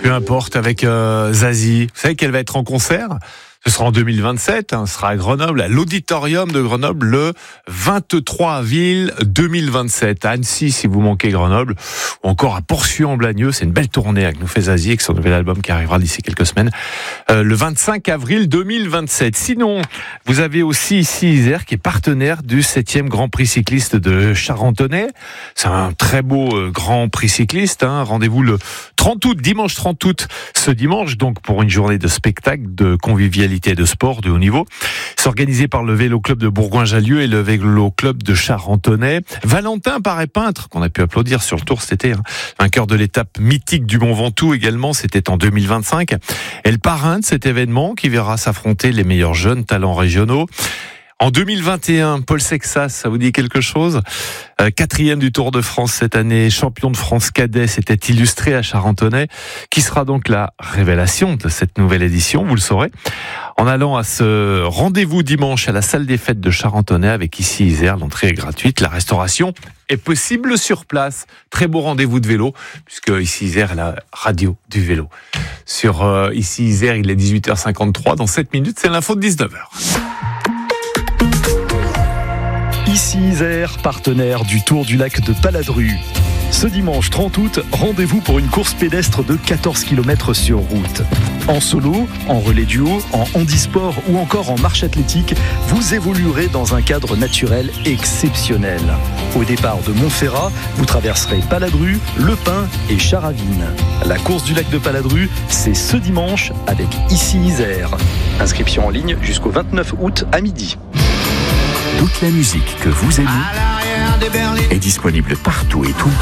Peu importe, avec Zazie. Vous savez qu'elle va être en concert ? Ce sera en 2027, ce sera à Grenoble, à l'Auditorium de Grenoble, le 23 avril 2027. À Annecy, si vous manquez Grenoble, ou encore à Porcieux-en-Blagneux. C'est une belle tournée avec nous fait Zazie, avec son nouvel album qui arrivera d'ici quelques semaines, le 25 avril 2027. Sinon, vous avez aussi ici Isère, qui est partenaire du 7e Grand Prix cycliste de Charentonnet. C'est un très beau Grand Prix cycliste. Rendez-vous le 30 août, dimanche 30 août, ce dimanche, donc pour une journée de spectacle, de convivialité et de sport de haut niveau. C'est organisé par le Vélo Club de Bourgoin-Jallieu et le Vélo Club de Charentonnet. Valentin Paré Peintre, qu'on a pu applaudir sur le Tour cet été, vainqueur de l'étape mythique du Mont Ventoux également, c'était en 2025. Et le parrain de cet événement qui verra s'affronter les meilleurs jeunes talents régionaux. En 2021, Paul Sexas, ça vous dit quelque chose ? 4e du Tour de France cette année, champion de France cadet, s'était illustré à Charentonnet. Qui sera donc la révélation de cette nouvelle édition ? Vous le saurez en allant à ce rendez-vous dimanche à la salle des fêtes de Charentonnet avec Ici Isère. L'entrée est gratuite, la restauration est possible sur place. Très beau rendez-vous de vélo, puisque Ici Isère est la radio du vélo. Sur Ici Isère, il est 18h53. Dans 7 minutes, c'est l'info de 19h. Ici Isère, partenaire du Tour du lac de Paladru. Ce dimanche 30 août, rendez-vous pour une course pédestre de 14 km sur route. En solo, en relais duo, en handisport ou encore en marche athlétique, vous évoluerez dans un cadre naturel exceptionnel. Au départ de Montferrat, vous traverserez Paladru, Le Pin et Charavine. La course du lac de Paladru, c'est ce dimanche avec Ici Isère. Inscription en ligne jusqu'au 29 août à midi. Toute la musique que vous aimez est disponible partout et tout le temps